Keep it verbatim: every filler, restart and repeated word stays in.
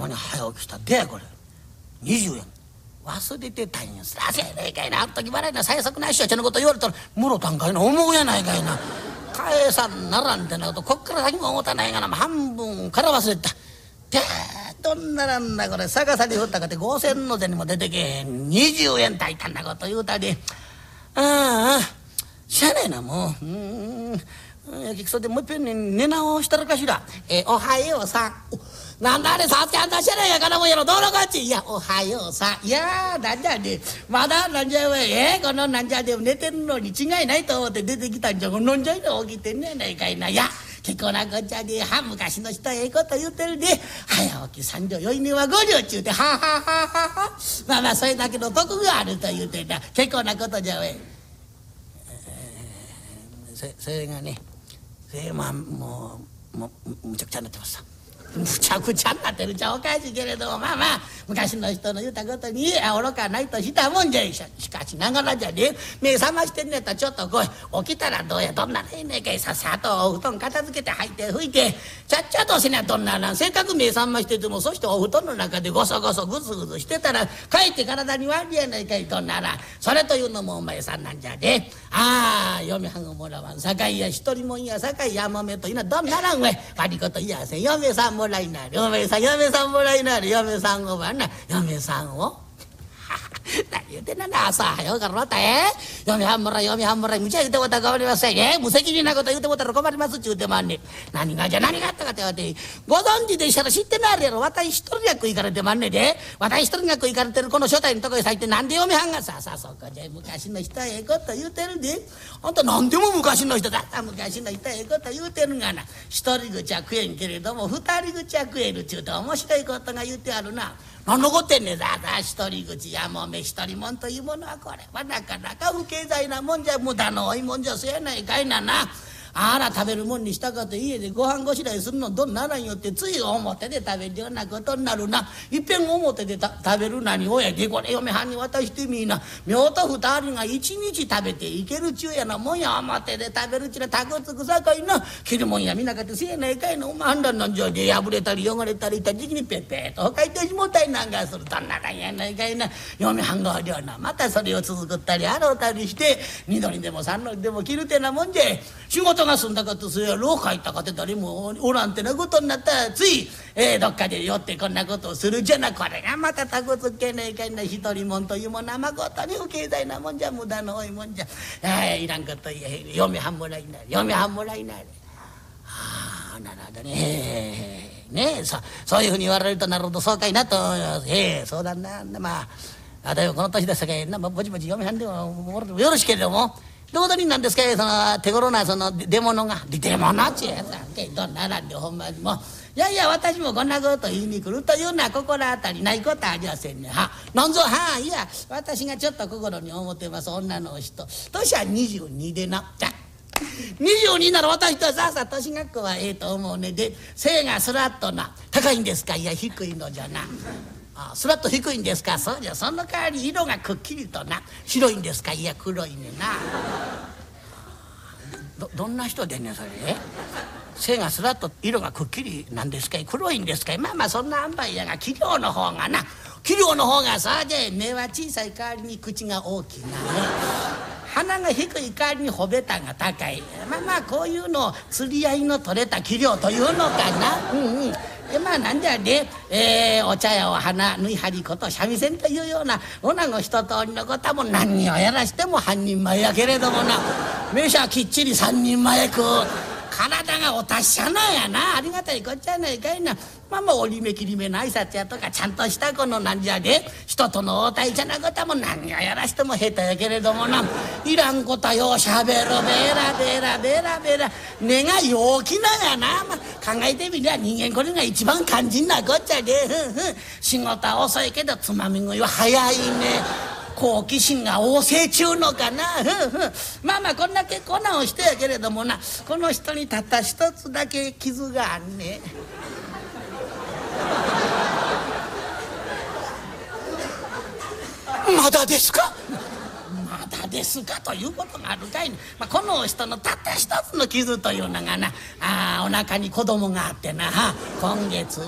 に早起きしたでこれにじゅうえん忘れてたんやすらせやねえかいな。あん時払いな最速なしやちゃのこと言われたらもろたんかいな思うやないかいな。返さんならんってなことこっから先も思ったないがな半分から忘れてた。でどんならんなこれ逆さに振ったかてごせんの銭も出てけへんにじゅうえん大胆なこと言うたりああしゃあねえなもううん焼きくそでもういっぺんに寝直したらかしら。えおはようさんなんだあれさっきあんたしゃねえやからもんやろどうのこっちいやおはようさいやなんじゃねまだなんじゃわえこのなんじゃで寝てるのに違いないと思って出てきたんじゃ飲んじゃいの起きてんねやないかいな。いや結構なこっちゃでは昔の人ええこと言ってるで早起き三両酔い寝は五両ちゅうてはははははまあまあそれだけの得があると言うてんだ結構なことじゃわい。せそれがねそれまあもうもうむちゃくちゃになってました。むちゃくちゃになってるじゃおかしいけれどもまあまあ昔の人の言うたことに愚かないとしたもんじゃい。しかしながらじゃね目覚ましてんねやったらちょっと来い起きたらどうやどんならええねんかいさっさとお布団片付けて吐いて拭いてちゃっちゃとせなどんならせっかく目覚ましててもそしてお布団の中でゴソゴソグズグズしてたらかえって体に悪いやないかいどんならそれというのもお前さんなんじゃでああ嫁はんをもらわんさかいや一人もんやさかいやもめというのはどんならんわい悪いこと言やせん嫁さんもらいなる嫁さん嫁さんもらいなる嫁さんをばな嫁さんを何言うてんな朝早うからまたえ嫁はんもらい嫁はんもらいむちゃ言うてもたら困りませんね無責任なこと言うてもたら困りますっちゅうてまんねん。何がじゃ何があったかってわてご存知でしたら知ってなるやろ。私一人が食いかれてまんねんで私一人が食いかれてるこの初代のとこへ咲いてなんで嫁はんがさあさあそうかじゃ昔の人はええこと言うてるであんた何でも昔の人だった昔の人はええこと言うてるがな一人口は食えんけれども二人口は食えるっちゅうて面白いことが言うてあるな。何残ってんねんだだ一人口やもめ一人もんというものはこれはなかなか不経済なもんじゃ無駄の多いもんじゃせやないかいなな。あら食べるもんにしたかと家でご飯ごしらえするのどんならんよってつい表で食べるようなことになるな。いっぺん表で食べるなにおやでこれ嫁はんに渡してみいな夫と二人が一日食べていけるちゅうやなもんや表で食べるちゅうなたくつくさかいな着るもんやみなかってせやないかいのお前判断なんじゃで破れたり汚れたりした時期にペッペッとほかいてしもたりなんかするどんならんやないかいな。嫁はんがおりょうなまたそれを続くったり洗うたりして二度にでも三度にでも着るてなもんじゃ仕事が済んだかとそれは廊下行ったかて誰もおらんてなことになったらつい、えー、どっかで寄ってこんなことをするじゃなこれがまたたこつけねえかいな一人もんというもんなまことに不経済なもんじゃ無駄の多いもんじゃ、えー、いらんこと言え嫁はんもらいなれ嫁はんもらいなれ。はあなるほどねねえ そ, そういうふうに言われるとなるほどそうかいなとええー、そうだなまああだよこの年でしたけどぼちぼち嫁はんでもよろしけれどもどうだになんですかその手頃なその出物が出物っちゅうやつなんけどんならんでほんまにもういやいや私もこんなこと言いに来るというのは心当たりないことありませんね。はなんぞはあいや私がちょっと心に思ってます女の人年はにじゅうにでなじゃにじゅうになら私とさあさあ年学校はええと思うねで背がスラッとな高いんですかいや低いのじゃなあスラッと低いんですかそうじゃその代わり色がくっきりとな白いんですかいや黒いねな ど, どんな人でんねんそれ背がスラッと色がくっきりなんですか黒いんですかまあまあそんな塩梅やが器量の方がな器量の方がさあじゃ目は小さい代わりに口が大きなね鼻が低い代わりにほべたが高いまあまあこういうのを釣り合いの取れた器量というのかなうんうんでまあなんじゃで、えー、お茶屋を花縫い張りこと三味線というような女の一通りのことはもう何をやらしても半人前やけれどもな名車きっちり三人前食う体がお達者なんやなありがたいこっちゃないかいなまあまあ折り目切り目の挨拶やとかちゃんとしたこのなんじゃで人との応対じゃなことはもう何をやらしても下手やけれどもないらんことようしゃべるべらべらべらべら根が陽気なんやな、まあ、考えてみりゃ人間これが一番肝心なこっちゃでふんふん仕事は遅いけどつまみ食いは早いね好奇心が旺盛中のかなふんふんまあまあこんだけこんなんをしてやけれどもなこの人にたった一つだけ傷があんねまだですかまだですかということがあるかい、まあ、この人のたった一つの傷というのがなあお腹に子供があってな今月